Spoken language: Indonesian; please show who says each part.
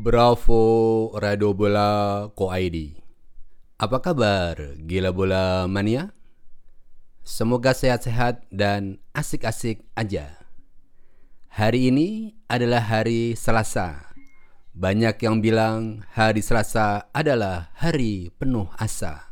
Speaker 1: Bravo Radio Bola Ko ID. Apa kabar gila bola mania? Semoga sehat-sehat dan asik-asik aja. Hari ini adalah hari Selasa. Banyak yang bilang hari Selasa adalah hari penuh asa.